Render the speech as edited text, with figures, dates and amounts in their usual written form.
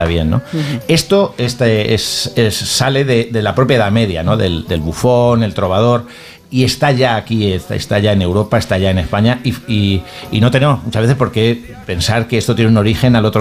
bien, ¿no? Esto sale de la propia Edad Media, ¿no? Del bufón, el trovador, y está ya aquí, está ya en Europa, está ya en España, y no tenemos muchas veces por qué pensar que esto tiene un origen al otro